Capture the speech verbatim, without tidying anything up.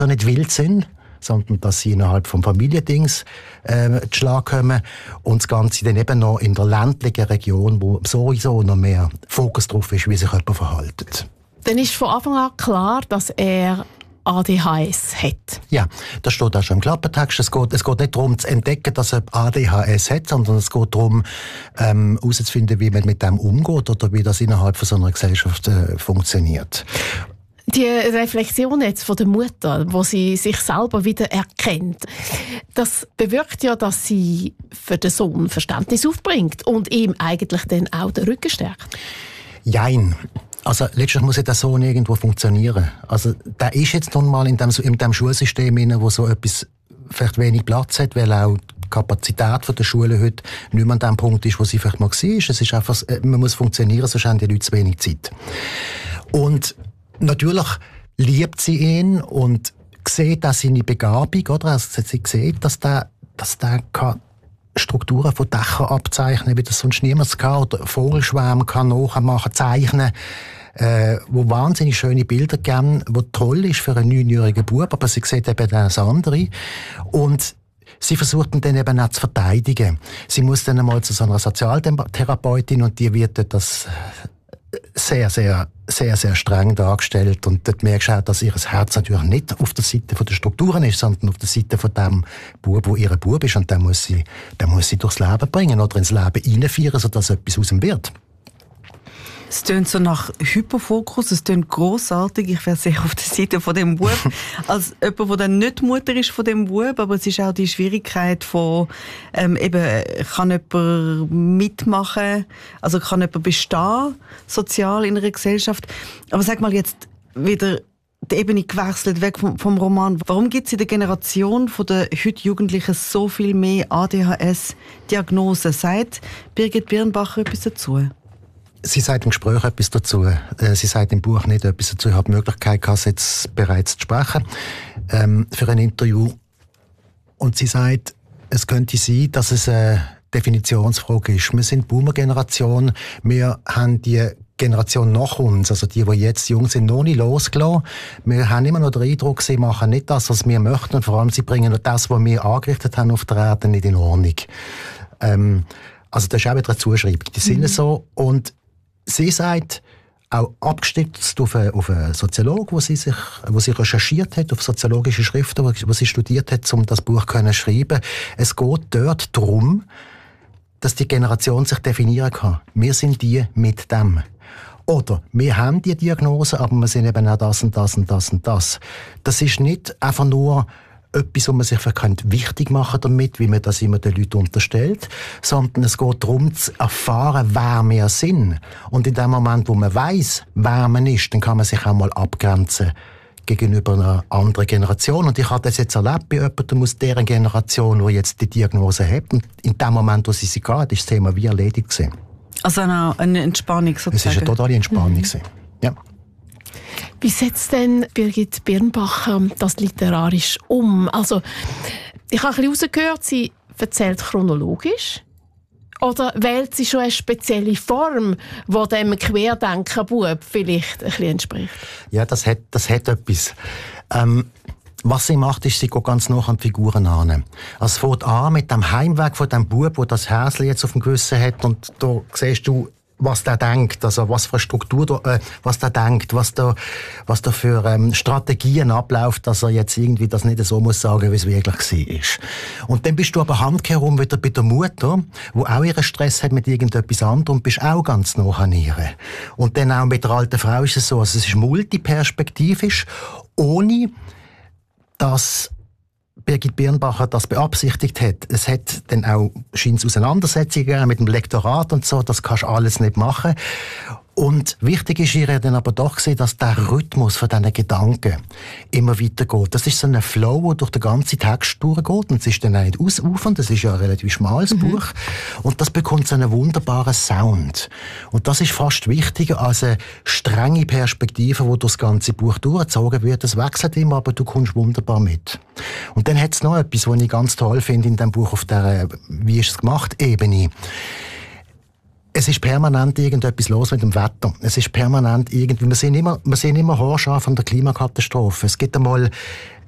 nicht wild sind, sondern dass sie innerhalb vom Familiendings äh, zu Schlag kommen und das Ganze dann eben noch in der ländlichen Region, wo sowieso noch mehr Fokus drauf ist, wie sich jemand verhält. Dann ist von Anfang an klar, dass er A D H S hat. Ja, das steht auch schon im Klappertext. Es geht, es geht nicht darum zu entdecken, dass er A D H S hat, sondern es geht darum, ähm, herauszufinden, wie man mit dem umgeht oder wie das innerhalb von so einer Gesellschaft äh, funktioniert. Die Reflexion jetzt von der Mutter, wo sie sich selber wieder erkennt, das bewirkt ja, dass sie für den Sohn Verständnis aufbringt und ihm eigentlich dann auch den Rücken stärkt. Jein. Also letztlich muss ja der Sohn irgendwo funktionieren. Also der ist jetzt nun mal in dem, in dem Schulsystem inne, wo so etwas vielleicht wenig Platz hat, weil auch die Kapazität der Schule heute nicht mehr an dem Punkt ist, wo sie vielleicht mal war. Es ist einfach, man muss funktionieren, sonst haben die Leute zu wenig Zeit. Und natürlich liebt sie ihn und sieht auch seine Begabung, oder? Also sie sieht, dass der, dass der kann Strukturen von Dächern abzeichnen, wie das sonst niemand kann, oder Vogelschwärme kann nachmachen, zeichnen, äh, wo wahnsinnig schöne Bilder geben, wo toll ist für einen neunjährigen Bub, aber sie sieht eben das andere. Und sie versucht ihn dann eben auch zu verteidigen. Sie muss dann einmal zu so einer Sozialtherapeutin und die wird das sehr, sehr, sehr, sehr streng dargestellt. Und dort merkst du auch, dass ihr Herz natürlich nicht auf der Seite der Strukturen ist, sondern auf der Seite von dem Bub, wo ihr Bub ist. Und den muss sie, den muss sie durchs Leben bringen oder ins Leben hineinführen, sodass etwas aus ihm wird. Es tönt so nach Hyperfokus, es tönt grossartig. Ich wäre sehr auf der Seite von dem Bub. Als jemand, der dann nicht Mutter ist von dem Bub, aber es ist auch die Schwierigkeit von, ähm, eben, kann jemand mitmachen, also kann jemand bestehen, sozial in einer Gesellschaft. Aber sag mal jetzt wieder die Ebene gewechselt, weg vom, vom Roman. Warum gibt es in der Generation von der heute Jugendlichen so viel mehr A D H S-Diagnosen? Sagt Birgit Birnbacher etwas dazu? Sie sagt im Gespräch etwas dazu. Sie sagt im Buch nicht etwas dazu. Ich habe die Möglichkeit gehabt, jetzt bereits zu sprechen ähm, für ein Interview. Und sie sagt, es könnte sein, dass es eine Definitionsfrage ist. Wir sind Boomer-Generation. Wir haben die Generation nach uns, also die, die jetzt jung sind, noch nicht losgelassen. Wir haben immer noch den Eindruck, sie machen nicht das, was wir möchten. Und vor allem, sie bringen das, was wir angerichtet haben auf der Erde, nicht in Ordnung. Ähm, also das ist auch wieder eine Zuschreibung. Die sind mhm. so. Und sie sagt, auch abgestützt auf einen, auf einen Soziologen, wo sie sich, wo sie recherchiert hat, auf soziologische Schriften, wo, wo sie studiert hat, um das Buch zu schreiben. Es geht dort darum, dass die Generation sich definieren kann. Wir sind die mit dem. Oder wir haben die Diagnose, aber wir sind eben auch das und das und das und das. Das ist nicht einfach nur etwas, wo man sich wichtig machen kann damit, wie man das immer den Leuten unterstellt, sondern es geht darum, zu erfahren, wer wir sind. Und in dem Moment, wo man weiss, wer man ist, dann kann man sich auch mal abgrenzen gegenüber einer anderen Generation. Und ich habe das jetzt erlebt bei jemandem aus dieser Generation, die jetzt die Diagnose hat. Und in dem Moment, wo sie sie hatte, ist das Thema wie erledigt gewesen. Also eine Entspannung sozusagen? Es war eine totale Entspannung. Mhm. Ja. Wie setzt denn Birgit Birnbacher das literarisch um? Also, ich habe ein bisschen rausgehört, sie erzählt chronologisch. Oder wählt sie schon eine spezielle Form, die dem Querdenker-Bub vielleicht ein bisschen entspricht? Ja, das hat, das hat etwas. Ähm, was sie macht, ist, sie geht ganz nah an die Figuren an. Also es fängt an mit dem Heimweg von dem Bub, der das Häsli jetzt auf dem Gewissen hat. Und da siehst du, was der denkt, also was für eine Struktur, da, äh, was der denkt, was da, was da für ähm, Strategien abläuft, dass er jetzt irgendwie das nicht so muss sagen, wie es wirklich war. Und dann bist du aber handkehrum wieder bei der Mutter, die auch ihren Stress hat mit irgendetwas anderem und bist auch ganz nah an ihr. Und dann auch mit der alten Frau ist es so, also es ist multiperspektivisch, ohne dass Birgit Birnbacher das beabsichtigt hat. Es hat dann auch scheint Auseinandersetzungen mit dem Lektorat und so, das kannst du alles nicht machen. Und wichtig ist ihr dann aber doch gewesen, dass der Rhythmus von diesen Gedanken immer weitergeht. Das ist so ein Flow, der durch den ganzen Text durchgeht. Und es ist dann auch nicht ausufernd, das ist ja ein relativ schmales mhm. Buch. Und das bekommt so einen wunderbaren Sound. Und das ist fast wichtiger als eine strenge Perspektive, die durch das ganze Buch durchgezogen wird. Es wechselt immer, aber du kommst wunderbar mit. Und dann hat es noch etwas, was ich ganz toll finde in diesem Buch auf der «Wie ist es gemacht?» Ebene. Es ist permanent irgendetwas los mit dem Wetter. Es ist permanent irgendwie, wir sehen immer, wir sehen immer haarscharf an der Klimakatastrophe. Es gibt einmal